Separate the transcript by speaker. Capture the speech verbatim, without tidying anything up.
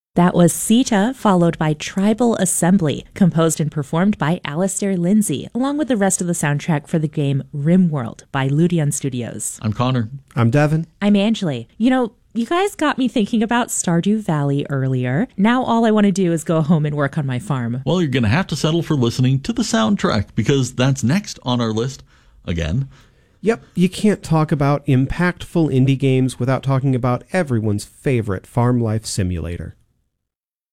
Speaker 1: That was Sita, followed by Tribal Assembly, composed and performed by Alistair Lindsay, along with the rest of the soundtrack for the game RimWorld by Ludion Studios.
Speaker 2: I'm Connor.
Speaker 3: I'm Devin.
Speaker 1: I'm Angeli. You know, you guys got me thinking about Stardew Valley earlier. Now all I want to do is go home and work on my farm.
Speaker 2: Well, you're going to have to settle for listening to the soundtrack, because that's next on our list again.
Speaker 3: Yep, you can't talk about impactful indie games without talking about everyone's favorite farm life simulator.